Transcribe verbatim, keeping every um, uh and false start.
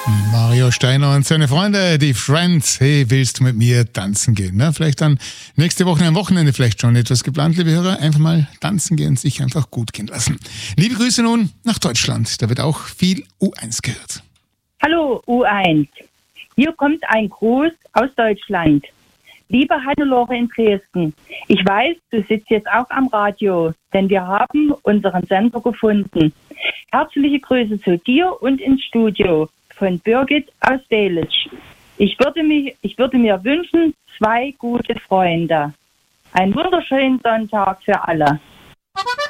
Mario Steiner und seine Freunde, die Friends. Hey, willst du mit mir tanzen gehen? Na, vielleicht dann nächste Woche am Wochenende vielleicht schon etwas geplant, liebe Hörer. Einfach mal tanzen gehen, sich einfach gut gehen lassen. Liebe Grüße nun nach Deutschland. Da wird auch viel U eins gehört. Hallo U eins. Hier kommt ein Gruß aus Deutschland. Liebe Hannelore in Dresden, ich weiß, du sitzt jetzt auch am Radio, denn wir haben unseren Sender gefunden. Herzliche Grüße zu dir und ins Studio von Birgit aus Delitzsch. Ich würde, mich, ich würde mir wünschen, zwei gute Freunde. Einen wunderschönen Sonntag für alle.